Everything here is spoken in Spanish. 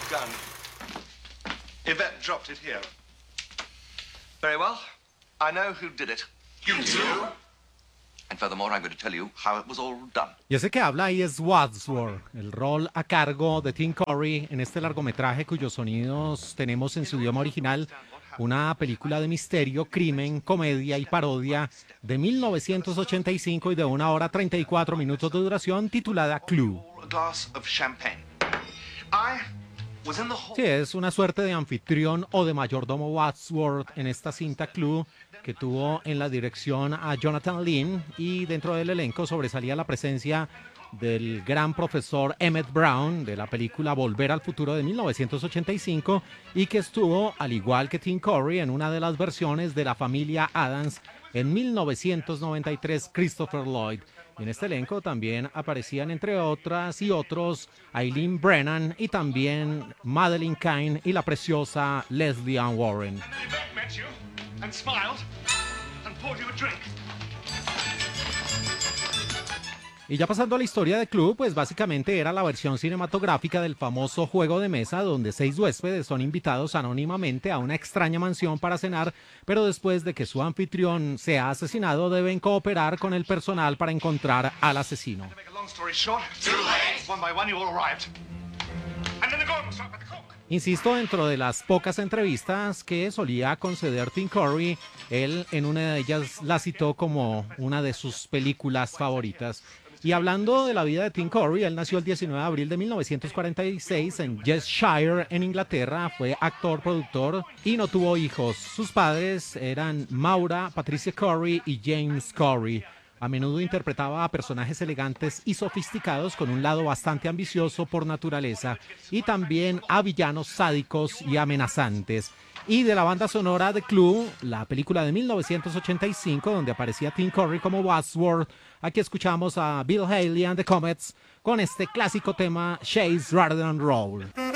gun. Yvette dropped it here. Very well. I know who did it. You do? And furthermore, I'm going to tell you how it was all done. Y ese que habla ahí es Wadsworth, el rol a cargo de Tim Curry en este largometraje cuyos sonidos tenemos en su idioma original, una película de misterio, crimen, comedia y parodia de 1985 y de 1 hora 34 minutos de duración titulada Clue. A glass of champagne. I was in the hall. Sí, es una suerte de anfitrión o de mayordomo Wadsworth en esta cinta Clue que tuvo en la dirección a Jonathan Lynn, y dentro del elenco sobresalía la presencia del gran profesor Emmett Brown de la película Volver al Futuro de 1985 y que estuvo, al igual que Tim Curry, en una de las versiones de La Familia Addams en 1993, Christopher Lloyd. Y en este elenco también aparecían, entre otras y otros, Eileen Brennan y también Madeline Kahn y la preciosa Leslie Ann Warren. Yvette met you and smiled and poured you a drink. Y ya pasando a la historia de Clue, pues básicamente era la versión cinematográfica del famoso juego de mesa donde 6 huéspedes son invitados anónimamente a una extraña mansión para cenar, pero después de que su anfitrión sea asesinado deben cooperar con el personal para encontrar al asesino. To make a long story short, too late. One by one, you all arrived. And then the going was struck by the clock. Insisto, dentro de las pocas entrevistas que solía conceder Tim Curry, él en una de ellas la citó como una de sus películas favoritas. Y hablando de la vida de Tim Curry, él nació el 19 de abril de 1946 en Cheshire, en Inglaterra. Fue actor, productor y no tuvo hijos. Sus padres eran Maura Patricia Curry y James Curry. A menudo interpretaba a personajes elegantes y sofisticados con un lado bastante ambicioso por naturaleza y también a villanos sádicos y amenazantes. Y de la banda sonora de Clue, la película de 1985 donde aparecía Tim Curry como Wadsworth, aquí escuchamos a Bill Haley and the Comets con este clásico tema Chase Rather Than Roll.